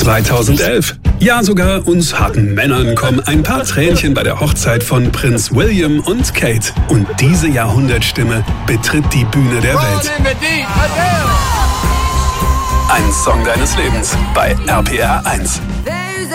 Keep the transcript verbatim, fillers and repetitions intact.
zweitausendelf. Ja, sogar uns harten Männern kommen ein paar Tränchen bei der Hochzeit von Prinz William und Kate. Und diese Jahrhundertstimme betritt die Bühne der Welt. Ein Song deines Lebens bei R P R eins.